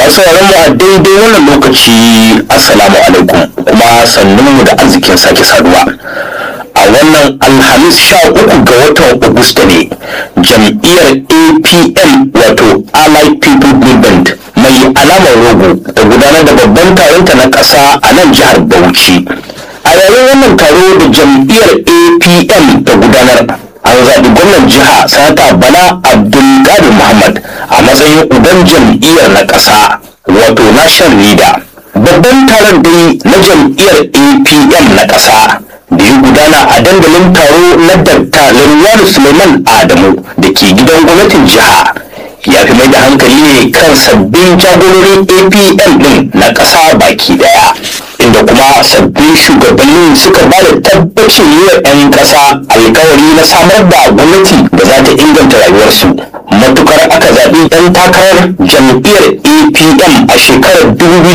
masu mu a daidai wannan lokaci assalamu alaikum kuma sannunmu da arzikin sake saduwa a wannan alhamis 13 ga watan Agusta ne jam'iyyar APM wato Allied People Movement mai alamar rogo da gudanar da babban taronta na ƙasa a nan jihar Bauchi. A yayin wannan taro da jam'iyyar APM ta gudanar an zaɓi gwamnan jiha sanata Bala Abdulkadir Muhammad a matsayin uban jam'iyyar na ƙasa wato national leader. Babban taron dai na jam'iyyar APM na ƙasa da ya gudana a dandalin taro na Dr. Lawal Suleiman Adamu da ke gidan gwamnatin jiha ya fi mai da hankali ne kan sabbin jagororin APM ɗin na ƙasa baki daya, inda kuma sabbin shugabannin suka ba da tabbacin yi wa 'yan ƙasa alkawari na samar da gwamnati da za ta inganta rayuwarsu matukar aka zaɓi 'yan takarar jam'iyyar APM a shekarar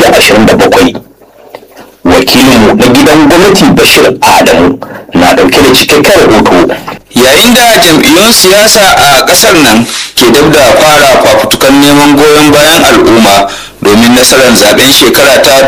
2027. Wakilinmu na gidan gwamnati Bashir Adamu na ɗauke da cikakken rahoto. Yayin da jam'iyyun siyasa a ƙasar nan ke dab da fara fafutukan neman goyon bayan al'umma domin nasarar zaben shekara ta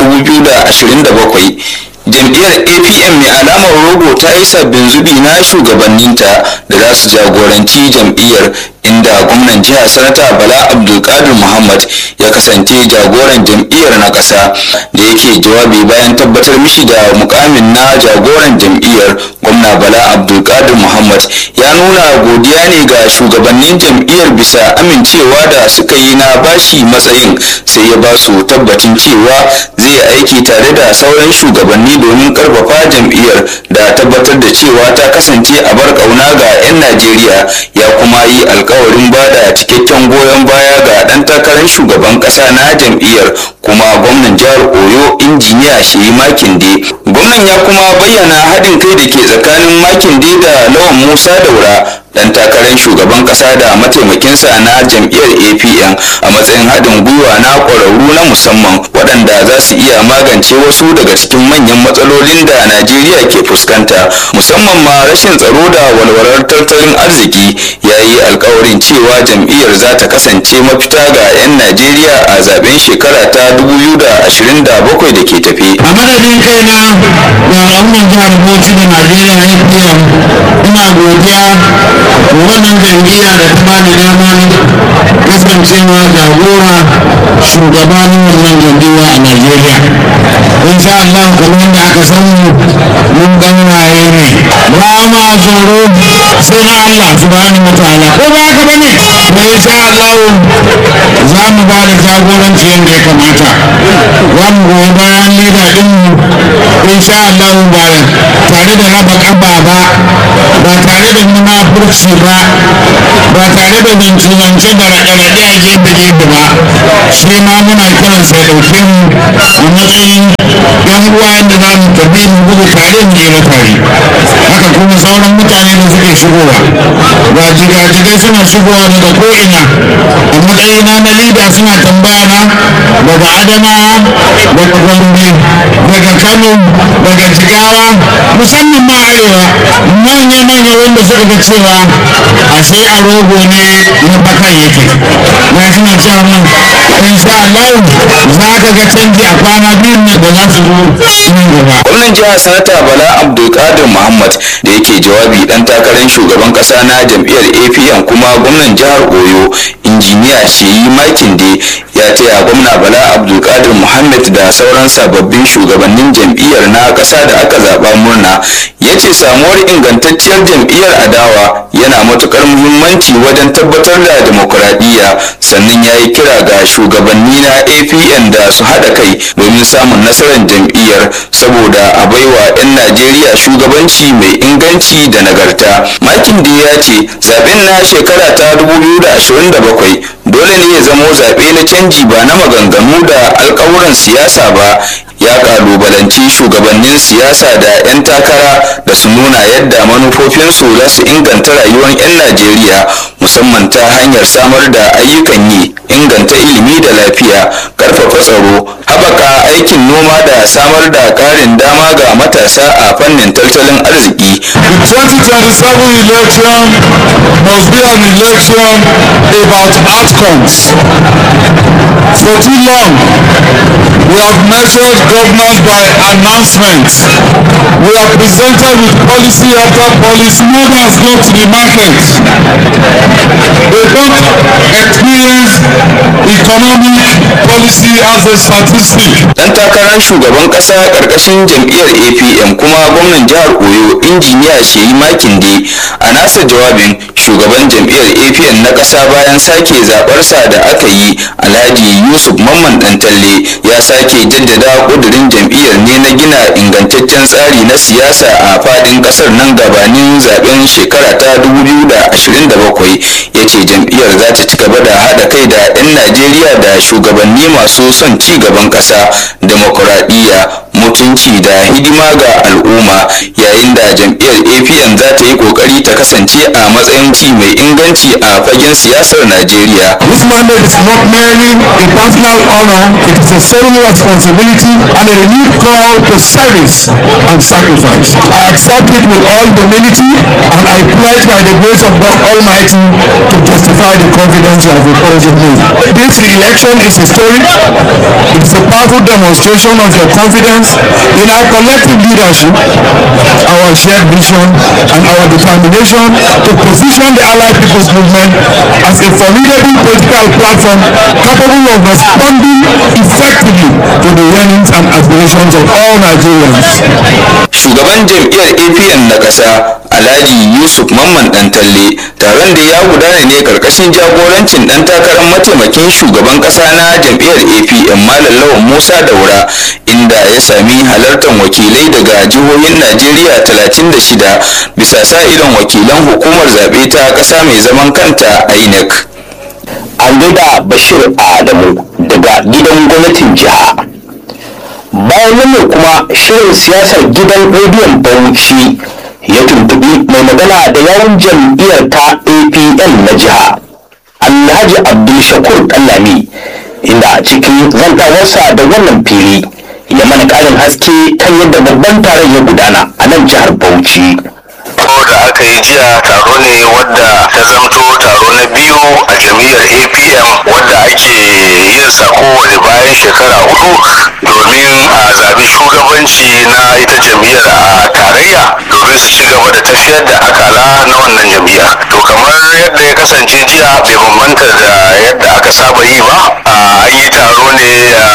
2027, jam'iyyar APM mai alamar rogo ta yi sabbin zubi na shugabanninta da za su jagoranci jam'iyyar, inda gwamnan jiha sanata Bala Abdulkadir Muhammad ya kasance jagoran jam'iyyar na ƙasa. Da yake jawabi bayan tabbatar mishi da mukamin na jagoran jam'iyyar, gwamna Bala Abdulkadir Muhammad ya nuna godiya ne ga shugabannin jam'iyyar bisa amincewa da suka yi na bashi matsayin, sai ya ba su tabbacin cewa zai aiki tare da sauran shugabanni domin karfafa jam'iyyar da tabbatar da cewa ta kasance a bar kauna ga 'yan Najeriya. Ya kuma yi alkawarin bada cikakken goyon baya ga dan takarar shugaban kasa na jam'iyyar kuma gwamnan jihar Oyo injiniya Sheyi Makinde. Gwamnan ya kuma bayyana haɗin kai da ke tsakanin Makinde da Lawan Musa Daura dan takarar shugaban kasa da mataimakinsa na jam'iyyar APM a matsayin haɗin gwiwa na ƙwararru na musamman waɗanda za su iya magance wasu daga cikin manyan matsalolin da Najeriya ke fuskanta, musamman ma rashin tsaro da walwalar tattalin arziki. Ya yi alkawarin cewa jam'iyyar za ta kasance mafita ga 'yan Najeriya a zaben shekara ta 2027 da ke tafe. A madadin kaina da al'ummar jihar Bauchi da Najeriya APM ina godiya wannan jam'iyya da ta bani damar kasancewa jagora shugabanin wannan jam'iyya a Najeriya. Insha Allah kamar da aka samu mun ganwaye ne, ba ma tsoro sai na Allah subhanahu wa ta'ala, ko ba haka bane? Insha Allah za mu ba da jagoranci yadda ya kamata, za mu goyi bayan lida din insha Allah ba tare da raba kaba ba tare da munafurci ba tare da zance da raɗe-raɗe a gefe ba. Shi ma muna kiran sai ɗauke mu a matsayin yan uwa yadda za mu tafi mu gudu tare mu yi tare. Haka kuma sauran mutane da suke shigowa ga jigajigai suna shigowa daga ko'ina a matsayina na lida suna tambaya na daga Adamawa, daga Gombe, daga Kano, daga Jigawa, musamman ma Arewa, manya-manya wanda suka ga cewa ashe a rogo ne na bakan yake. Na suna cewa mun insha Allah za ka ga canji a kwana biyun nan da za su zo nan gaba. Gwamnan jiha sanata Bala Abdulkadir Muhammad da yake jawabi dan takarar shugaban kasa na jam'iyyar APM kuma gwamnan jihar Oyo injiniya Sheyi Makinde ya taya gwamna Bala Abdulkadir Muhammad da sauran sababbin shugabannin jam'iyyar na kasa da aka zaba murna. Ya ce samuwar ingantacciyar jam'iyyar adawa yana matukar muhimmanci wajen tabbatar da demokuraɗiyya, sannan ya yi kira ga shugabanni na APN da su haɗa kai domin samun nasarar jam'iyyar saboda a baiwa 'yan Najeriya shugabanci mai inganci da nagarta. Makinde ya ce zaben na shekara ta 2027 dole ne ya zamo zaɓe na canji ba na maganganu da alƙawuran siyasa ba. Ya kalubalanci shugabannin siyasa da 'yan takara da su nuna yadda manufofinsu za su inganta rayuwar 'yan Najeriya musamman ta hanyar samar da ayyukan yi, inganta ilimi da lafiya, karfafa tsaro, haɓaka aikin noma da samar da ƙarin dama ga matasa a fannin tattalin arziki. The 2027 election must be an election about outcomes. For too long, we have measured government by announcements. We are presented with policy after policy. Movers go to the market. They don't experience economic policy as a statistic. Dan takarar shugaban ƙasa ƙarƙashin jam'iyyar APM kuma gwamnan jihar Oyo injiniya Sheyi Makinde a nasa jawabin shugaban jam'iyyar APM na ƙasa bayan sake zaɓarsa da aka yi Alhaji Yusuf Mamman Dantalle ya sake jaddada ƙudurin jam'iyyar ne na gina ingantaccen tsari na siyasa a faɗin ƙasar nan gabanin zaɓen shekara ta 2027. Ya ce jam'iyyar za ta ci gaba da haɗa kai da 'yan Najeriya da shugabanni masu son ci gaban ƙasa, demokuraɗiyya, mutunci da hidima ga al'umma, yayin da jam'iyyar APM za ta yi ƙoƙari ta kasance a matsayin ci mai inganci a fagen siyasar Najeriya. This mandate is not merely a personal honor, it is a solemn responsibility and a renewed call to service and sacrifice. I accept it with all humility and I pledge by the grace of God Almighty to justify the confidence you have reposed in me. This re-election is historic. It is a powerful demonstration of your confidence in our collective leadership, our shared vision, and our determination to position the Allied People's Movement as a formidable political platform capable of responding effectively to the yearnings and aspirations of all Nigerians. Shugaban jam'iyyar APM na ƙasa Alhaji Yusuf Mamman Dantalle, taron da ya gudana ne karkashin jagorancin dan takarar mataimakin shugaban ƙasa na jam'iyyar APM Malam Lawan Musa Daura, inda ya sami halartar wakilai daga jihohin Najeriya 36 bisa sa idon wakilan hukumar zaɓe ta ƙasa mai zaman kanta INEC. An gaida Bashir Adamu daga gidan gwamnatin jiha. Bayan nan kuma shirin siyasar gidan rediyon Bauchi ya tuntubi mai magana da yawun jam'iyyar ta APN na jiha Alhaji Abdul Shakur Dallami, inda cikin zantawarsa da wannan fili ya mana ƙarin haske kan yadda babban taron ya gudana a nan jihar Bauchi. Da aka yi jiya taro ne wadda ta zamto taro na biyu a jam'iyyar APM wadda ake yin sa kowane bayan shekara 4 domin a zabi shugabanci na ita jam'iyyar a tarayya domin su ci gaba da tafiyar da akala na wannan jam'iyya. To kamar yadda ya kasance jiya bai bambanta da yadda aka saba yi ba, an yi taro ne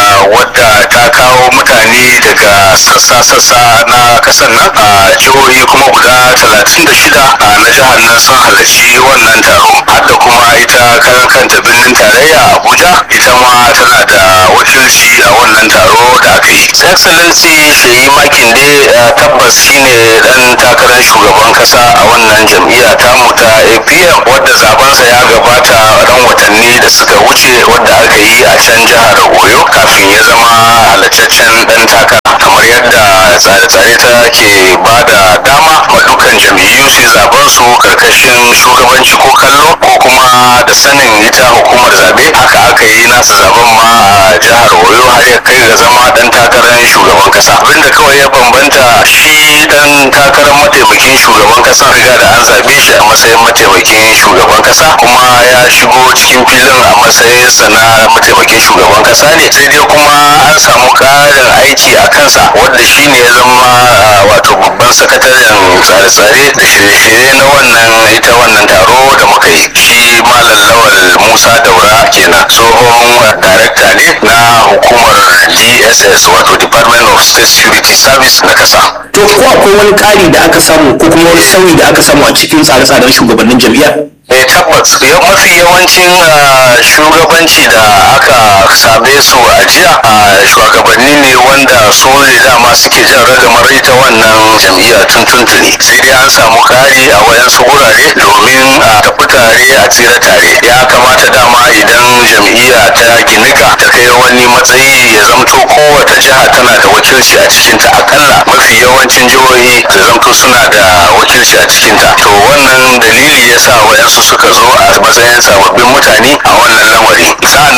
wadda ta kawo mutane daga sassa na kasan nan a jihohi kuma guda 36 na jihar nan sun halarci wannan taro, har da kuma ita karan kanta birnin tarayya Abuja ita ma tana da wakilci a wannan taro da aka yi. Excellency Sheyi Makinde tabbas shine dan takarar shugaban kasa a wannan jam'iyya tamu ta APM wadda zabensa ya gabata ran watanni da suka wuce wadda aka yi a can jihar Oyo kafin ya zama halattaccen dan takara, kamar yadda tsare-tsare ta ke ba da dama ma dukkan jam'iyyu su zaben su karkashin shugabanci ko kallo ko kuma da sanin ita hukumar zabe. Haka aka yi nasu zaben ma a jihar Oyo har ya kai ga zama dan takarar shugaban kasa. Abinda kawai ya bambanta, shi dan takarar mataimakin shugaban kasa riga da an zabe shi a matsayin mataimakin shugaban kasa kuma ya shigo cikin filin a matsayinsa na mataimakin shugaban kasa ne, sai dai kuma an samu karin aiki a kansa wadda shi ne ya zama wato babban sakataren tsare-tsare da shirye-shirye na wannan taro da muka yi. Shi Malam Lawal Musa Daura kenan, tsohon darakta ne na hukumar DSS wato Department of State Security Service na kasa. To ko akwai wani ƙari da aka samu ko kuma wani sauyi da aka samu a cikin tsare-tsaren shugabannin jam'iyyar? Tabbas mafi yawancin shugabanci da aka same su a jiya shugabanni ne wanda su ne dama suke jan ragamar ita wannan jam'iyya tun tuntuni, sai dai an samu kari a wayansu wurare domin a tafi tare a tsira tare. Ya kamata dama idan jam'iyya ta ginika ta kai wani matsayi ya zamto kowace jiha tana da wakilci a cikinta, akalla mafi yawancin jihohi da zamto suna da wakilci a cikinta. To wannan dalili yasa wayansu suka zo a matsayin sababbin mutane a wannan lamari. Sa'annan duk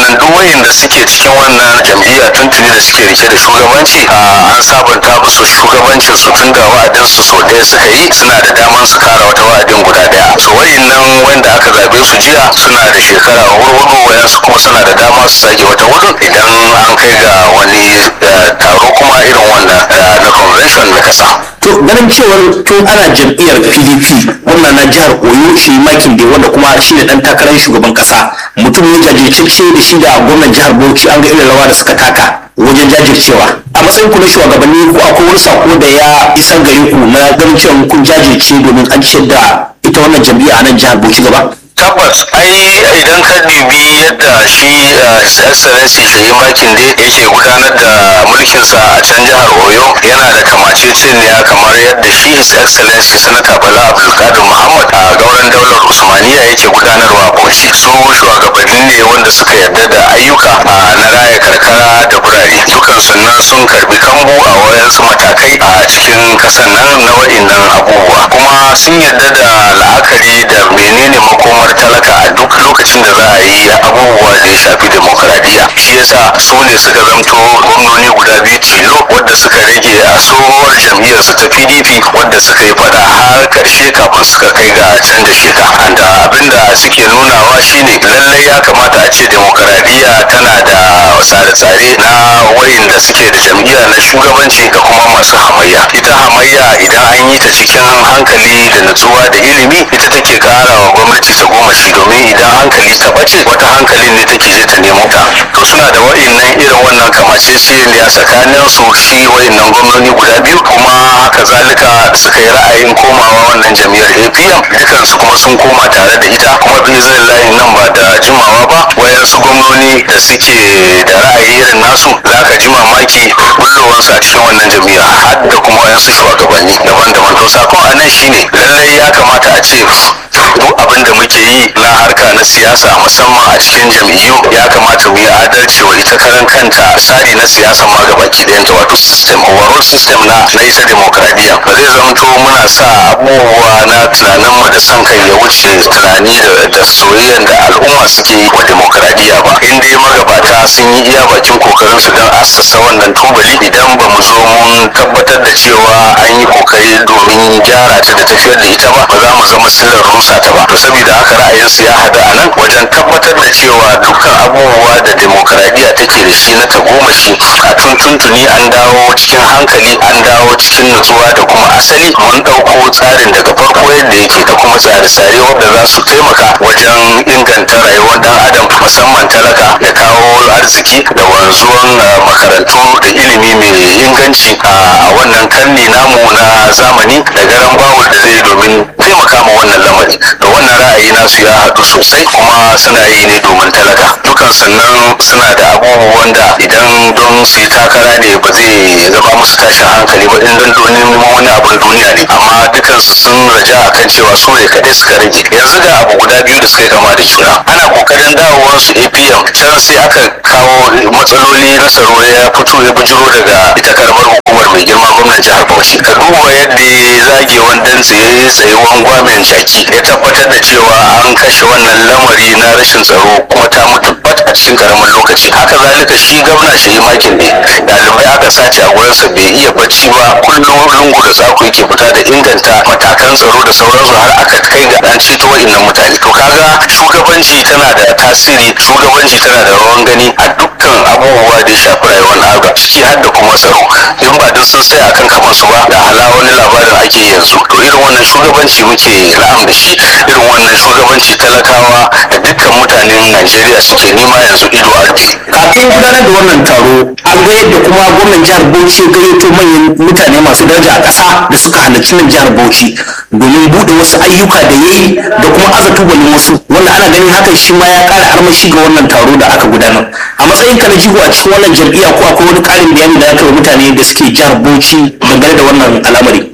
wayanda suke cikin wannan jam'iyya tuntuni da suke rike da shugabanci an sabunta musu shugabancin su tun da wa'adin su so ɗaya suka yi, suna da daman su kara wata wa'adin guda ɗaya. So wayannan wanda aka zabe su jiya suna da shekara hudu, wayansu kuma suna da dama su sake wata hudu idan an kai ga wani taro kuma irin wannan na convention na kasa. To ganin cewar tun ana jam'iyyar PDP wannan na jihar Oyo shi makin da wanda kuma shi ne dan takarar shugaban kasa, mutum ya jajirce da shi da gwamnan jihar Bauchi, an ga irin rawa da suka taka wajen jajircewa. A matsayin ku na shugabanni ko akwai wani sako da ya isar gare ku na ganin cewa kun jajirce domin an ciyar da ita wannan jam'iyya a nan jihar Bauchi gaba? Tabbas idan ka dubi yadda shi excellency Shehi Makinde yake gudanar da mulkinsa a can jihar Oyo, yana da kamaceceniya kamar yadda shi his excellency sanata Bala Abdulkadir Muhammad a gauran daular Usmaniya yake gudanarwa Bauchi. Su shugabanni ne wanda suka yarda da ayyuka na raya karkara da birane, dukan sannan sun karbi kambu a wayansu matakai a cikin kasan nan na wa'innan abubuwa, kuma sun yarda da la'akari da menene makomar talaka a duk lokacin da za a yi abubuwa da ya shafi demokradiyya. Shi yasa su ne suka zamto gwamnoni guda biyu tilo wadda suka rage a tsohuwar jam'iyyarsu ta PDP wadda suka yi fada har karshe kafin suka kai ga canza sheka. Da abinda suke nunawa shine lallai ya kamata a ce demokradiyya tana da tsare-tsare na wayanda suke da jam'iyya na shugabanci da kuma masu hamayya. Ita hamayya idan an yi ta cikin hankali da nutsuwa da ilimi, ita take kara wa gwamnati ta goma shi, domin idan hankali ta bace wata hankalin ne take je ta nemo ta. To suna da wa'innan irin wannan kamaceceniya tsakanin su shi wa'innan gwamnoni guda biyu, kuma haka zalika suka yi ra'ayin komawa wannan jam'iyyar APM, dukansu kuma sun koma tare da ita, kuma bizillahi nan ba da jimawa ba wayansu gwamnoni da suke da ra'ayi irin nasu zaka ji mamaki bullowansu a cikin wannan jam'iyya, har da kuma wayansu shugabanni daban-daban. To sakon a nan shine lallai ya kamata a ce duk abin da muke yi na harka na siyasa musamman a cikin jam'iyyu ya kamata mu yi adalci wa ita karan kanta tsari na siyasa ma gabaki ɗayanta, wato system, overall system na ita demokradiyya. Ba zai zamto muna sa abubuwa na tunaninmu da son kai ya wuce tunani da soyayyen da al'umma suke yi wa demokradiyya ba. In dai magabata sun yi iya bakin kokarin su don assasa wannan tubali, idan ba mu zo mun tabbatar da cewa an yi kokari domin gyara ta da tafiyar da ita ba, ba za mu zama sillar rusa ta ba. To saboda haka ra'ayinsu ya hada a nan wajen tabbatar da cewa dukkan abubuwa da demokradiyya take da shi na tagomashi a tuntuntuni an dawo cikin hankali, an dawo cikin nutsuwa da kuma asali, mun ɗauko tsarin daga farko yadda yake da kuma tsare-tsare wanda za su taimaka wajen inganta rayuwar dan adam musamman talaka, da kawo arziki da wanzuwan makarantu da ilimi mai inganci a wannan karni namu na zamani, da garan bawul da zai domin taimaka ma wannan lamari. Da wannan ra'ayi nasu ya haɗu sosai, kuma suna yi ne domin talaka. Dukan sannan suna da abubuwan da idan don su yi takara ne ba zai zama musu tashin hankali ba, in don neman wani abin duniya ne, amma dukansu sun raja akan cewa su ne kaɗai suka rage. Yanzu ga abu guda biyu da suka kama da juna, ana kokarin dawowansu APM, can sai aka kawo matsaloli na tsaro ya fito ya bujiro daga ita karamar hukumar mai girma gwamnan jihar Bauchi. Ka duba yadda ya zage wandan tsaye tsayuwan gwamen jaki, ya tabbatar da cewa an kashe wannan lamari na rashin tsaro kuma ta mutu bat a cikin karamin lokaci. Haka zalika shi gwamna Shehi Makinde, ɗalibai aka sace a gurinsa bai iya bacci ba, kullum lungu da sako yake fita da inganta matakan tsaro da sauransu, har aka kai ga an ceto wa'innan mutane. To kaga shugabanci tana da tasiri, shugabanci tana da rawan gani a dukkan abubuwa da ya shafi rayuwar al'ada, ciki har da kuma tsaro. In ba duk sun tsaya akan kafansu ba, da hala wani labarin ake yanzu. To irin wannan shugabanci muke na'am da shi, irin wannan shugabanci talakawa da dukkan mutanen Najeriya suke nema yanzu ido a rufe. Kafin gudanar da wannan taro, an ga yadda kuma gwamnan jihar Bauchi ya gayyato manyan mutane masu daraja a ƙasa da suka halarci nan jihar Bauchi domin buɗe wasu ayyuka da ya yi da kuma aza tubalin wasu, wanda ana ganin hakan shi ma ya ƙara armashi ga wannan taro da aka gudanar. A matsayin ka na jigo a cikin wannan jam'iyya, ko akwai wani ƙarin bayani da aka yi mutane da suke jihar Bauchi dangane da wannan al'amari?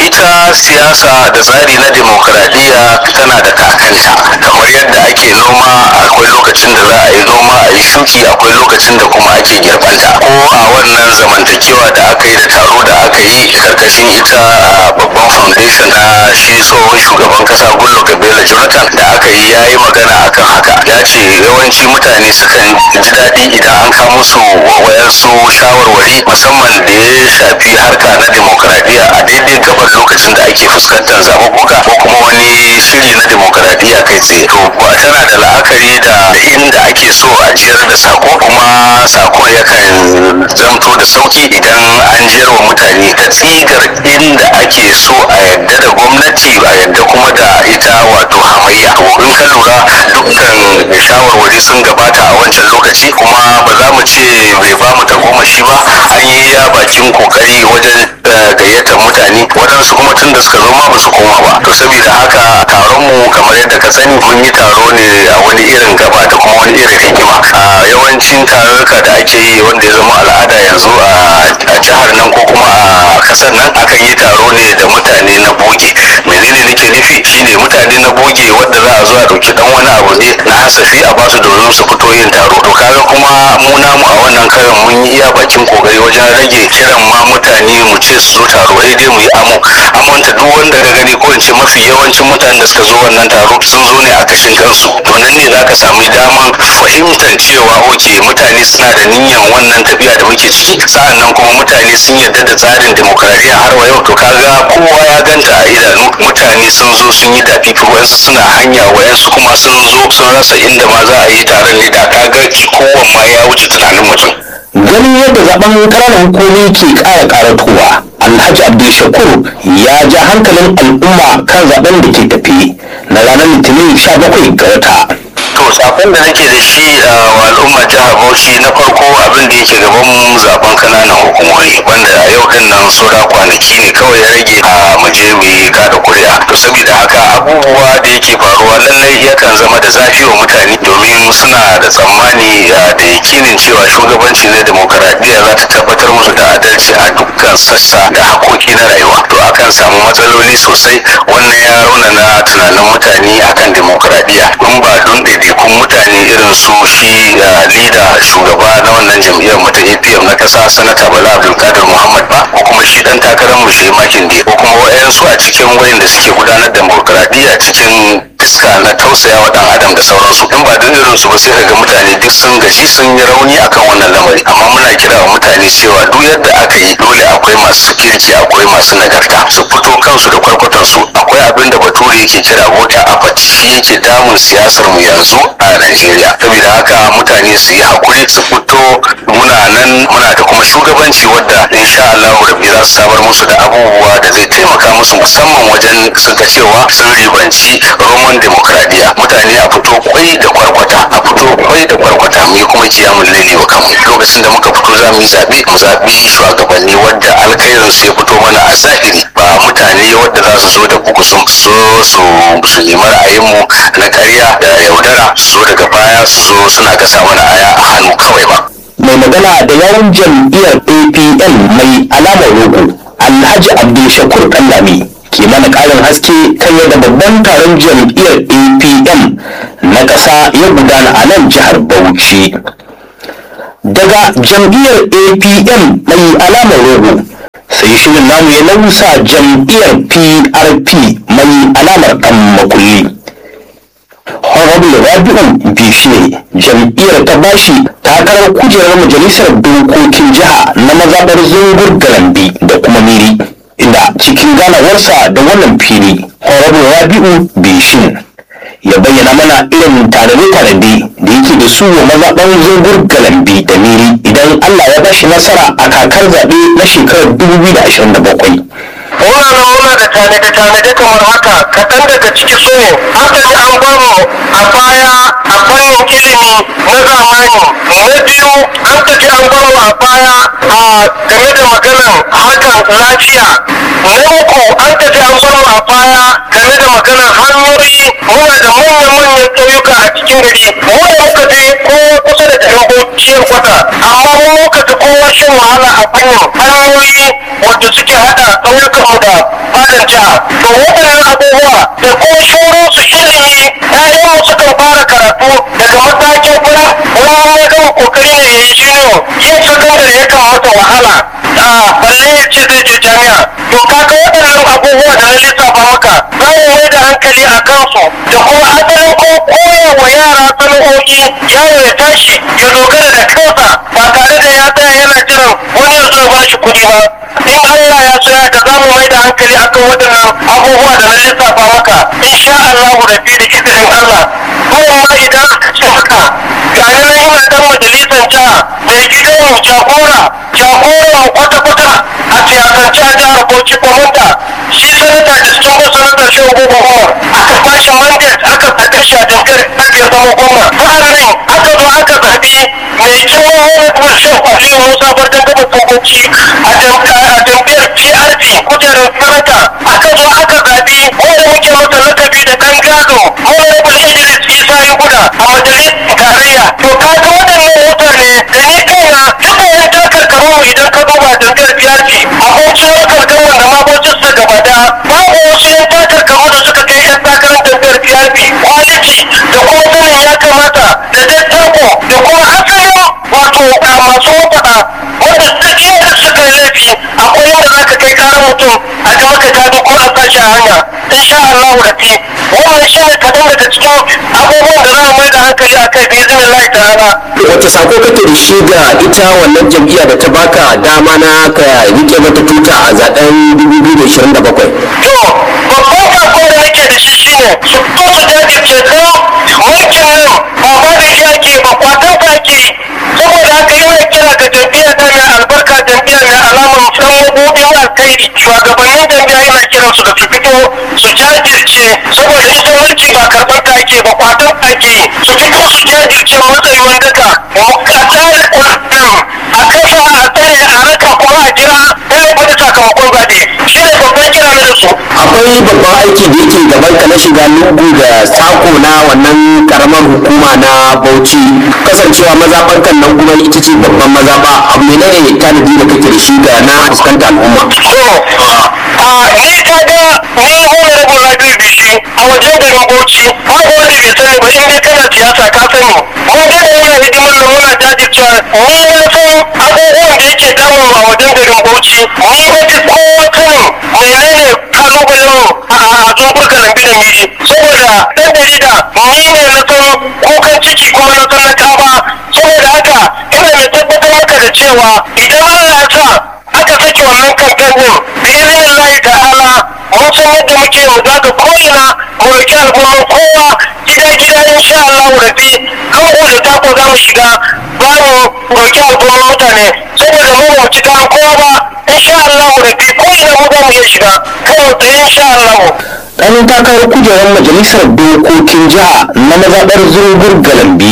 ita siyasa da tsari na demokradiyya tana da kakanta, kamar yadda ake noma akwai lokacin da za a yi noma a yi shuki, akwai lokacin da kuma ake girbanta. Ko a wannan zamantakewa da aka yi da taro da aka yi karkashin ita babban foundation na shi tsohon shugaban kasa Goodluck Ebele Jonathan da aka yi, ya yi magana akan haka. Ya ce yawanci mutane sukan ji daɗi idan an kawo musu wayansu shawarwari musamman da ya shafi harka na demokradiyya a daidai gabar lokacin da ake fuskantar zaɓuɓɓuka ko kuma wani shiri na demokradiyya kai tsaye. To ba tana da la'akari da inda ake so a jiyar da sako, kuma sako yakan zamto da sauki idan an jiyar wa mutane ta tsigar inda ake so a yadda da gwamnati a yadda kuma da ita wato hamayya. In ka lura dukkan shawarwari sun gabata a wancan lokaci, kuma ba za mu ce bai ba mu tagomashi ba. An yi ya bakin kokari wajen gayyatar mutane, waɗansu kuma tun da suka zo ma ba su koma ba. To saboda haka taron mu kamar yadda ka sani mun yi taro ne a wani irin gaba da kuma wani irin hikima. A yawancin tarurruka da ake yi wanda ya zama al'ada yanzu a jihar nan ko kuma a kasar nan, akan yi taro ne da mutane na boge. Menene nake nufi shine mutane na boge wanda za a zo a ɗauki dan wani abu ne na hasafi a basu domin su fito yin taro. To kaga kuma mu namu a wannan karin mun yi iya bakin kokari wajen rage kiran ma mutane mu ce su zo taro, dai mu yi amonta duk wanda ka gani, ko in ce mafi yawancin mutanen da suka zo wannan taro sun zo ne a kashin kansu. To nan ne za ka samu daman fahimtar cewa oke mutane suna da niyyar wannan tafiya da muke ciki, sa'annan kuma mutane sun yarda da tsarin demokradiyya har wa yau. To kaga kowa ya ganta a idanu, mutane sun zo sun yi dafifi, wayansu suna hanya, wayansu kuma sun zo sun rasa inda ma za a yi taron ne, da kaga kowan ma ya wuce tunanin mutum. ganin yadda zaben ƙananan hukumi ke ƙara ƙaratowa, Alhaji Abdulshakur ya ja hankalin al'umma kan zaben da ke tafi na ranar Litinin 17 ga wata. To sakon da nake da shi wa al'ummar jihar Bauchi, na farko abin da yake gaban zaben kananan hukumomi wanda a yau din nan saura kwanaki ne kawai ya rage a mu je mu yi kada kuri'a. To saboda haka abubuwa da yake faruwa lallai yakan zama da zafi wa mutane, domin suna da tsammani da yakinin cewa shugabanci na demokaradiyya za ta tabbatar musu da adalci a dukkan sassa da hakoki na rayuwa. To akan samu matsaloli sosai, wannan ya raunana tunanin mutane akan demokaradiyya. In ba don kun mutane irin su shi lida shugaba na wannan jam'iyyar mu ta APM na kasa sanata Bala Abdulkadir Muhammad ba, ko kuma shi dan takarar mu shi Makinde, ko kuma wayansu a cikin wayanda suke gudanar da demokradiyya cikin fiska na tausaya wa dan adam da sauransu. In ba don irin su ba sai kaga mutane duk sun gaji sun yi rauni akan wannan lamari. Amma muna kira wa mutane cewa duk yadda aka yi dole akwai masu kirki, akwai masu nagarta, su fito kansu da kwarkwatan su. Akwai abin da bature yake kira voter apathy, shi yake damun siyasar mu yanzu a Najeriya. Saboda haka mutane su yi hakuri, su fito. Muna nan muna da kuma shugabanci wadda insha Allah rabbi za su samar musu da abubuwa da zai taimaka musu, musamman wajen su ga cewa sun ribanci roman demokradiyya. Mutane a fito kwai da kwarkwata, a fito kwai da kwarkwata, mu yi kuma kiyamun laili wa kanmu. Lokacin da muka fito za mu yi zaɓe, mu zaɓi shugabanni wadda alkhairin su ya fito mana a zahiri, ba mutane wadda za su zo da bugu sun so su nemi ra'ayinmu na ƙarya da yaudara, su zo daga baya su zo suna gasa mana aya a hannu kawai ba. Mai magana da yawun jam'iyyar APM mai alamar rogo, Alhaji Abdulshakur Ɗanlami, ke mana ƙarin haske kan yadda babban taron jam'iyyar APM na ƙasa ya gudana a nan jihar Bauchi. Daga jam'iyyar APM mai alamar rogo, sai shirin namu ya nausa jam'iyyar PRP mai alamar ɗan makulli. Honorable Rabi'u Bishiye, jam'iyyar ta bashi takarar kujerar majalisar dokokin jiha na mazaɓar Zungur Garambi da kuma Miri, inda cikin ganawarsa da wannan fili, Honorable Rabi'u Bishin ya bayyana mana irin tanade-tanade da yake da su wa mazaɓar Zungur Garambi da Miri idan Allah ya bashi nasara a kakar zaɓe na shekarar 2027. muna da tanade kamar haka. Kaɗan daga ciki su ne hankali an bamu a baya a fannin ilimi na zamani. Na biyu an tafi an bamu a baya a game da maganan harkar lafiya. Na uku an tafi an bamu a baya game da maganan hanyoyi. Muna da manyan ƙauyuka a cikin gari. Mu da muka je ko kusa da garin Bauchi kwata, amma mu muka ji kowa shan wahala a fannin hanyoyi wanda suke haɗa ƙauyukanmu da fadan jiha. To waɗannan abubuwa da kuma shauransu ilimi ƴaƴanmu sukan fara karatu daga matakin kula wani ya gama kokari ne ya yi jiniyo yin sakandare yakan masa wahala balle ya ce zai je jami'a. To kaga waɗannan abubuwa da na lissafa maka za mu mai da hankali a kansu da kuma asalin ko koya wa yara sana'o'i yaro ya tashi ya dogara da kansa ba tare da ya tsaya yana jiran wani ya zo ba shi kuɗi ba. In Allah ya so ya ga za mu mai da hankali akan waɗannan abubuwa da na lissafa maka insha Allah rabbi da izinin Allah. Kuma ma idan aka ce haka ga nan ina dan majalisar jiha mai gidan jagoran kwata-kwata a siyasance a jihar Bauchi kwamanta shi sanata da sun ba sanata shi Ogogo Umar aka bashi mandate aka zaɓe shi a jam'iyyar ya zama gwamna. Sa'annan aka zo aka zaɓi mai girma wani kuma shan Aliyu Musa Bardan Gaba Togoci a jam'iyyar PRP kujerar sanata aka zo aka zaɓi wanda muke masa lakabi da ɗan gado Honorable Idris Isa Yuguda a majalisar tarayya. To kaga waɗannan mutane da ni kaina duka yan takarkaru idan ka duba jam'iyyar PRP abokin wakar wanda ma bocin sa gaba da babu wasu yan takarkaru da suka kai yan takarar jam'iyyar PRP quality da kuma sanin ya kamata da dattako da kuma asalin wato masu faɗa wanda duk yadda suka yi laifi akwai yadda za ka kai karar mutum a ga maka gado ko a sashi a hanya insha Allah rafi wannan shi ne kaɗan daga cikin abubuwan da za mu mai da hankali a kai bi izinin Allah ta'ala. Wace sako kake da shi ga ita wannan jam'iyya da ta baka dama na ka rike mata tuta a zaben 2027? To babban sako da nake da shi shine su fito su jajirce don mulkin nan ba ba da shi ake ba kwatan ka ake saboda haka yana kira ga jam'iyyar ta mai albarka jam'iyyar mai alamar san mabudin alkhairi shugabannin jam'iyya yana kiran su da su fito su jajirce saboda ita mulki ba karɓar ta ake ba kwatan ka ake su fito su jajirce matsayin wandaka a tsare ƙwararren a kasa a tsare a raka kuma a jira ɗaya wani sakamakon zaɓe shi ne babban kira na da su. Akwai babban aiki da yake gaban ka na shiga lungu da sako na wannan karamar hukuma na Bauchi kasancewa mazaɓar kan nan kuma ita ce babban mazaɓa abu ne ne tanadi da kake da shi ga na fuskanta al'umma. Ni ka ga ni honorable Rabiu Bishi a wajen garin Bauchi babu wanda bai sani ba in dai kana siyasa ka sani mun ga da muna hidimar nan muna jajircewa ni na san abubuwan da yake damu a wajen garin Bauchi ni na fi kowa sanin menene kalubalen mu a zungur kalambi da miri saboda ɗan jarida ni ne na san kukan ciki kuma na san na kaba saboda haka ina mai tabbatar maka da cewa idan Allah ya sa aka sake wannan kamfen din bi izinin ta'ala mun san yadda muke mu zaga ko'ina mu roki al'umman kowa gida insha Allah rabi lungu da tako za mu shiga za mu roki al'umman mutane saboda mu ba ci karan kowa ba insha Allah rabi ko'ina mu za mu iya shiga kawai tsaye insha Allah. Ɗan takarar kujerar majalisar dokokin jiha na mazaɓar zungur galambi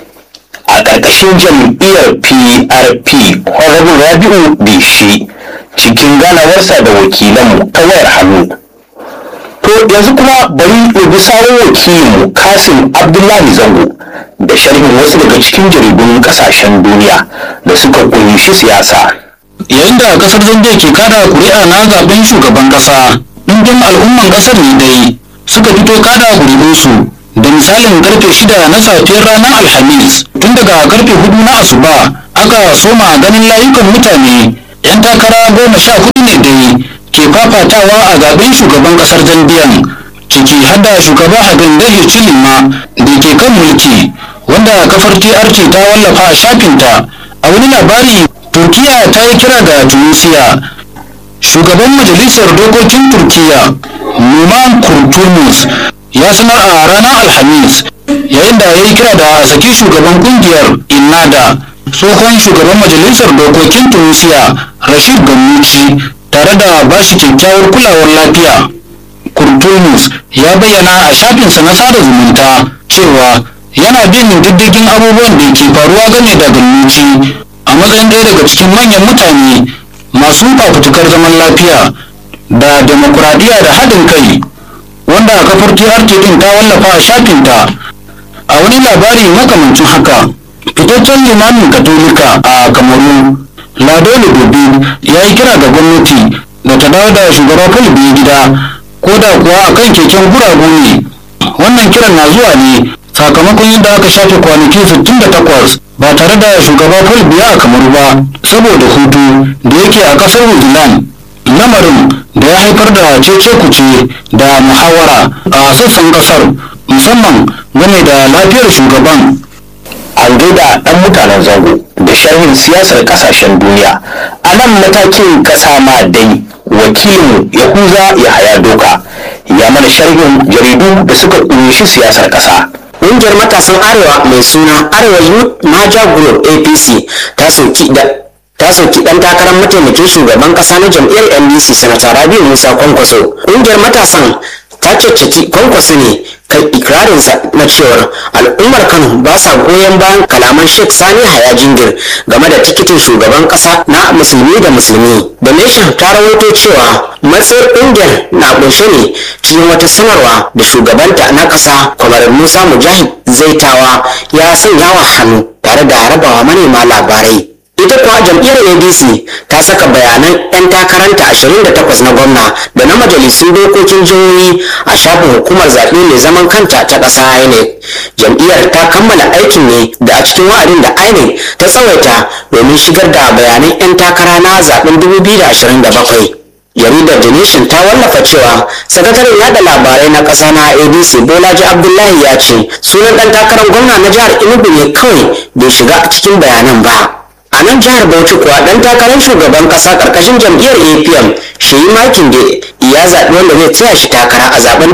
a ƙarƙashin jam'iyyar PRP Honorable Rabiu Bishi cikin ganawarsa da wakilanmu ta wayar hannu. To yanzu kuma bari mu bi sawun wakilinmu Kasim Abdullahi Zango da sharhin wasu daga cikin jaridun ƙasashen duniya da suka kunshi siyasa. Yayin da kasar Zambia ke kada kuri'a na zaben shugaban ƙasa, ɗumbin al'umman ƙasar ne dai suka fito kada kuri'unsu da misalin karfe 6 na safiyar ranar Alhamis. Tun daga karfe 4 na asuba aka soma ganin layukan mutane 'yan takara 14 ne dai ke fafatawa a zaben shugaban kasar Zambiyan, ciki har da shugaba Hakainde Hichilema da ke kan mulki, wanda kafar TRT ta wallafa a shafinta. A wani labari, Turkiya ta yi kira ga Tunisia. Shugaban majalisar dokokin Turkiya Numan Kurtulmus ya sanar a ranar Alhamis yayin da ya yi kira da a saki shugaban kungiyar Innada, tsohon shugaban majalisar dokokin Tunisia Rashid Ghannouchi, tare da ba shi kyakkyawar kulawar lafiya. Kurtulmus ya bayyana a shafinsa na sada zumunta cewa yana bin diddigin abubuwan da ke faruwa game da Ghannouchi a matsayin ɗaya daga cikin manyan mutane masu fafutukar zaman lafiya da demokuraɗiyya da haɗin kai, wanda kafar TRT din ta wallafa a shafinta. A wani labari makamancin haka, fitaccen limamin katolika a Kamaru Lado Lububi ya yi kira ga gwamnati da ta dawo da shugaba Paul Biya gida ko da kuwa a kan keken guragu ne. Wannan kiran na zuwa ne sakamakon yadda aka shafe kwanaki 68 ba tare da shugaba Paul Biya a Kamaru ba saboda hutu da yake a ƙasar New Zealand. Lamarin da ya haifar da cece-kuce da muhawara a sassan ƙasar musamman game da lafiyar shugaban. An gaida ɗan mutanen zango da sharhin siyasar ƙasashen duniya. A nan matakin ƙasa ma dai wakilin Yahuza Yahaya Doka ya mana sharhin jaridu da suka ƙunshi siyasar ƙasa. Ƙungiyar matasan Arewa mai suna Arewa Youth Maja Group APC ta soki ɗan takarar mataimakin shugaban ƙasa na jam'iyyar NDC Sanata Rabiu Musa Kwankwaso. Ƙungiyar matasan ta caccaki Kwankwaso ne kan ikirarinsa na cewar al'ummar Kano ba sa goyon bayan kalaman Sheikh Sani Haya Jingir game da tikitin shugaban ƙasa na musulmi da musulmi. The Nation ta rawaito cewa matsayin ƙungiyar na ƙunshe ne cikin wata sanarwa da shugabanta na ƙasa Kwamar Musa Mujahid Zaitawa ya sanya wa hannu tare da rabawa manema labarai. Ita kuwa jam'iyyar ADC ta saka bayanan 'yan takaranta 28 na gwamna da na majalisun dokokin jihohi a shafin hukumar zaɓe mai zaman kanta ta ƙasa INEC. Jam'iyyar ta kammala aikin ne da a cikin wa'adin da INEC ta tsawaita domin shigar da bayanan 'yan takara na zaɓen 2027. Jaridar The Nation ta wallafa cewa sakataren yada labarai na ƙasa na ADC Bolaji Abdullahi ya ce sunan ɗan takarar gwamna na jihar Enugu ne kawai bai shiga cikin bayanan ba. A nan jihar Bauchi kuwa dan takarar shugaban kasa karkashin jam'iyyar APM Sheyi Makinde ya zaɓi wanda zai tsaya shi takara a zaben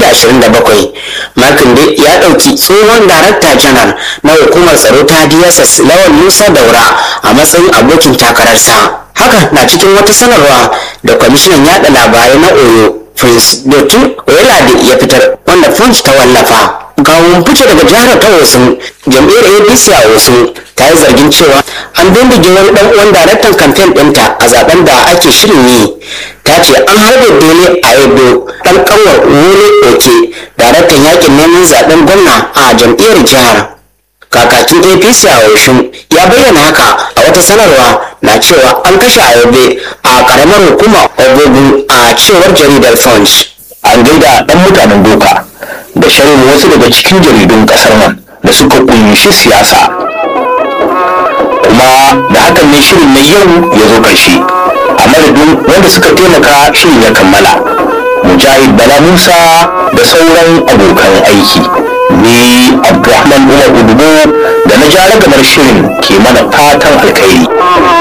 2027. Makinde ya ɗauki tsohon darakta janar na hukumar tsaro ta DSS Lawal Musa Daura a matsayin abokin takararsa. Haka na cikin wata sanarwa da kwamishinan yada labarai na Oyo Prince Dotun Oyelade ya fitar wanda Punch ta wallafa. Kawun fice daga jihar ta Osun, jam'iyyar APC a Osun ta yi zargin cewa an bindige wani dan uwan daraktan kamfen ɗinta a zaben da ake shirin yi. Ta ce an harbe Dele Ayedo dan kanwar Wole Oke, daraktan yakin neman zaben gwamna a jam'iyyar jihar. Kakakin APC a Osun ya bayyana haka a wata sanarwa na cewa an kashe Ayobe a karamar hukumar Ogogun a cewar jaridar Punch. An gaida ɗan mutanen Doka da sharhin wasu daga cikin jaridun ƙasar nan da suka ƙunshi siyasa. Kuma da hakan ne shirin na yau ya zo ƙarshe. A madadin wanda suka taimaka shirin ya kammala. Mujahid Bala Musa da sauran abokan aiki. Ni Abdulrahman Umar Udubo da na ja ragamar shirin ke mana fatan alkhairi.